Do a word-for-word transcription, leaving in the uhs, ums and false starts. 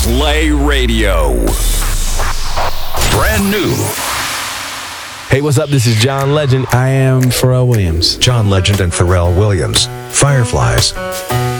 Play Radio. Brand new. Hey, what's up? This is John Legend. I am Pharrell Williams. John Legend and Pharrell Williams. Fireflies.